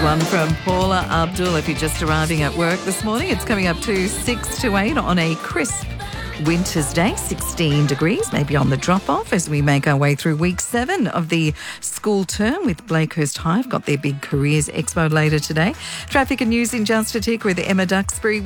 one from Paula Abdul. If you're just arriving at work this morning, it's coming up to 6 to 8 on a crisp winter's day, 16 degrees, maybe on the drop-off as we make our way through week 7 of the school term with Blakehurst Hive. Got their big Careers Expo later today. Traffic and news in just a tick with Emma Duxbury.